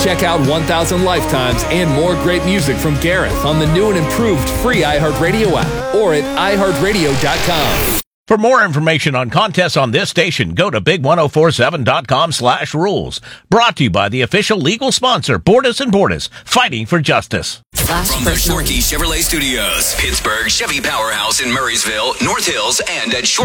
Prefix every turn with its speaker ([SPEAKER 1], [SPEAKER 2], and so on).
[SPEAKER 1] Check out 1000 Lifetimes and more great music from Gareth on the new and improved free iHeartRadio app or at iHeartRadio.com.
[SPEAKER 2] For more information on contests on this station, go to big1047.com/rules. Brought to you by the official legal sponsor, Bordas & Bordas, fighting for justice.
[SPEAKER 3] From the Shorkey Chevrolet Studios, Pittsburgh Chevy Powerhouse in Murraysville, North Hills, and at Shorkey